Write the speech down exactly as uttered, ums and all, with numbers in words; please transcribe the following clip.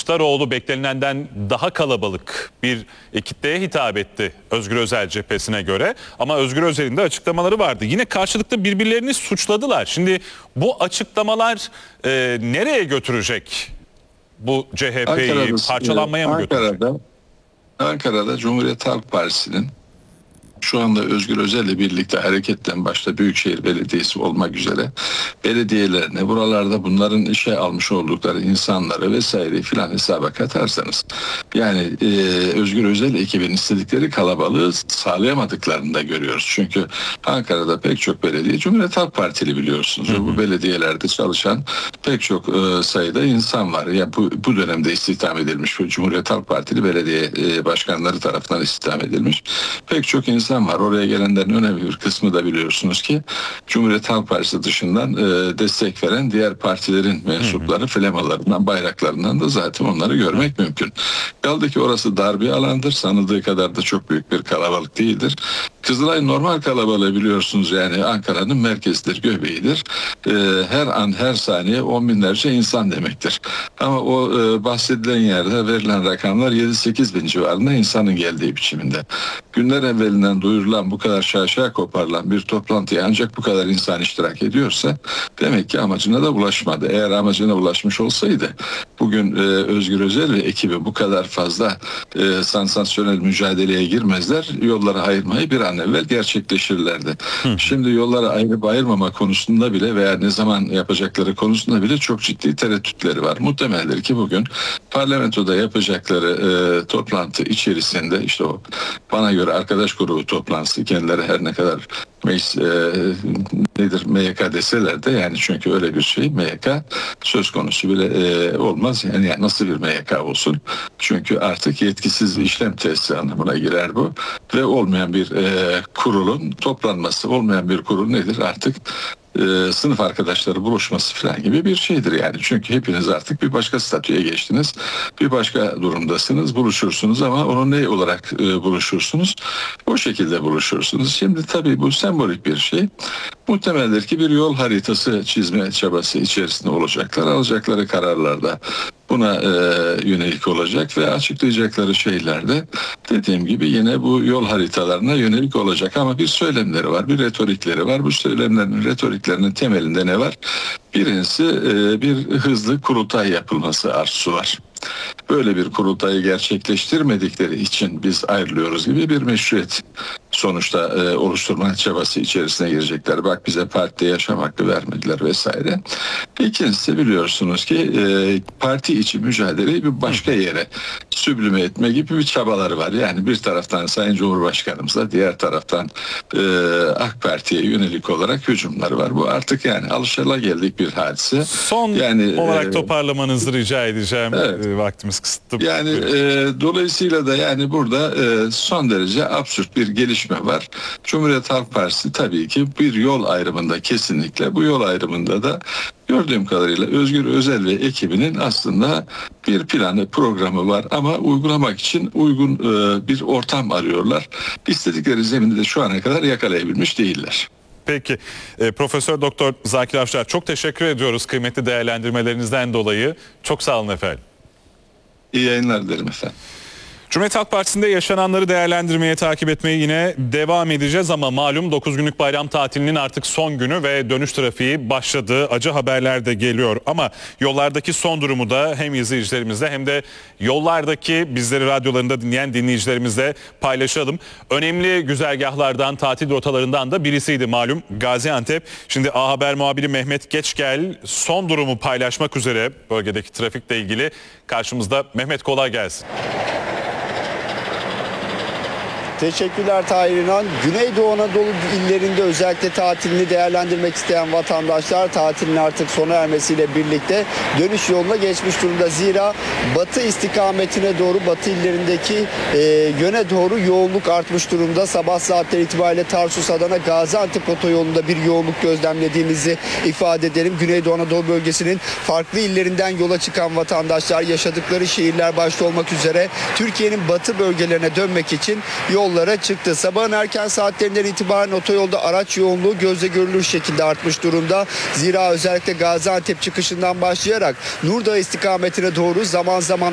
Kılıçdaroğlu beklenenden daha kalabalık bir kitleye hitap etti Özgür Özel cephesine göre. Ama Özgür Özel'in de açıklamaları vardı. Yine karşılıklı birbirlerini suçladılar. Şimdi bu açıklamalar e, nereye götürecek bu C H P'yi? Parçalanmaya mı götürecek? Ankara'da, Ankara'da Cumhuriyet Halk Partisi'nin şu anda Özgür Özel'le birlikte hareketten başta Büyükşehir Belediyesi olmak üzere belediyelerine, buralarda bunların işe almış oldukları insanları vesaire filan hesaba katarsanız, yani e, Özgür Özel ekibinin istedikleri kalabalığı sağlayamadıklarını da görüyoruz. Çünkü Ankara'da pek çok belediye Cumhuriyet Halk Partili, biliyorsunuz. Hı hı. Bu belediyelerde çalışan pek çok e, sayıda insan var. Ya bu, bu dönemde istihdam edilmiş, bu Cumhuriyet Halk Partili belediye e, başkanları tarafından istihdam edilmiş pek çok insan var. Oraya gelenlerin önemli bir kısmı da biliyorsunuz ki Cumhuriyet Halk Partisi dışından e, destek veren diğer partilerin mensupları, flemalarından, bayraklarından da zaten onları görmek mümkün. Kaldı ki orası dar bir alandır. Sanıldığı kadar da çok büyük bir kalabalık değildir. Kızılay normal kalabalığı biliyorsunuz, yani Ankara'nın merkezidir, göbeğidir. E, her an, her saniye on binlerce insan demektir. Ama o e, bahsedilen yerde verilen rakamlar yedi sekiz bin civarında insanın geldiği biçiminde. Günler evvelinden duyurulan, bu kadar şaşa koparılan bir toplantıya ancak bu kadar insan iştirak ediyorsa demek ki amacına da ulaşmadı. Eğer amacına ulaşmış olsaydı bugün e, Özgür Özel ve ekibi bu kadar fazla e, sansasyonel mücadeleye girmezler. Yolları ayırmayı bir an evvel gerçekleştirirlerdi. Hı. Şimdi yolları ayırıp ayırmama konusunda bile veya ne zaman yapacakları konusunda bile çok ciddi tereddütleri var. Muhtemeldir ki bugün parlamentoda yapacakları e, toplantı içerisinde, işte o bana göre arkadaş grubu toplantısı, kendileri her ne kadar meclis, e, nedir M Y K deseler de, yani çünkü öyle bir şey M Y K söz konusu bile e, olmaz. Yani, yani nasıl bir M Y K olsun? Çünkü artık yetkisiz işlem tesisi anlamına girer bu. Ve olmayan bir e, kurulun toplanması, olmayan bir kurul nedir? Artık e, sınıf arkadaşları buluşması falan gibi bir şeydir yani. Çünkü hepiniz artık bir başka statüye geçtiniz. Bir başka durumdasınız. Buluşursunuz ama onu ne olarak e, buluşursunuz? O şekilde buluşursunuz. Şimdi tabii bu sembolik bir şey. Muhtemeldir ki bir yol haritası çizme çabası içerisinde olacaklar. Alacakları kararlarda buna e, yönelik olacak ve açıklayacakları şeyler de dediğim gibi yine bu yol haritalarına yönelik olacak. Ama bir söylemleri var, bir retorikleri var. Bu söylemlerin, retoriklerinin temelinde ne var? Birincisi e, bir hızlı kurultay yapılması arzusu var. Böyle bir kurultayı gerçekleştirmedikleri için biz ayrılıyoruz gibi bir meşruiyet sonuçta e, oluşturma çabası içerisine girecekler. Bak bize partide yaşam hakkı vermediler vesaire. İkincisi, biliyorsunuz ki e, parti içi mücadeleyi bir başka yere süblüme etme gibi bir çabaları var. Yani bir taraftan Sayın Cumhurbaşkanımıza, diğer taraftan e, AK Parti'ye yönelik olarak hücumları var. Bu artık yani alışılageldik bir hadise. Son yani, olarak e, toparlamanızı rica edeceğim. Evet. E, vaktimiz kısıtlı. Yani e, dolayısıyla da yani burada e, son derece absürt bir gelişme var. Cumhuriyet Halk Partisi tabii ki bir yol ayrımında, kesinlikle bu yol ayrımında da gördüğüm kadarıyla Özgür Özel ve ekibinin aslında bir planı, programı var ama uygulamak için uygun e, bir ortam arıyorlar. İstedikleri zemini de şu ana kadar yakalayabilmiş değiller. Peki. E, Profesör Doktor Zakir Afşar, çok teşekkür ediyoruz kıymetli değerlendirmelerinizden dolayı. Çok sağ olun efendim. İyi yayınlar dilerim efendim. Cumhuriyet Halk Partisi'nde yaşananları değerlendirmeye, takip etmeye yine devam edeceğiz ama malum dokuz günlük bayram tatilinin artık son günü ve dönüş trafiği başladı. Acı haberler de geliyor ama yollardaki son durumu da hem izleyicilerimizle hem de yollardaki bizleri radyolarında dinleyen dinleyicilerimizle paylaşalım. Önemli güzergahlardan, tatil rotalarından da birisiydi malum Gaziantep. Şimdi A Haber muhabiri Mehmet Geçgel son durumu paylaşmak üzere bölgedeki trafikle ilgili karşımızda. Mehmet, kolay gelsin. Teşekkürler Tahir İnan. Güneydoğu Anadolu illerinde özellikle tatilini değerlendirmek isteyen vatandaşlar tatilin artık sona ermesiyle birlikte dönüş yoluna geçmiş durumda. Zira batı istikametine doğru, batı illerindeki e, yöne doğru yoğunluk artmış durumda. Sabah saatleri itibariyle Tarsus, Adana, Gaziantep otoyolunda bir yoğunluk gözlemlediğimizi ifade edelim. Güneydoğu Anadolu bölgesinin farklı illerinden yola çıkan vatandaşlar yaşadıkları şehirler başta olmak üzere Türkiye'nin batı bölgelerine dönmek için yol yollara çıktı. Sabahın erken saatlerinden itibaren otoyolda araç yoğunluğu gözle görülür şekilde artmış durumda. Zira özellikle Gaziantep çıkışından başlayarak Nurdağ istikametine doğru zaman zaman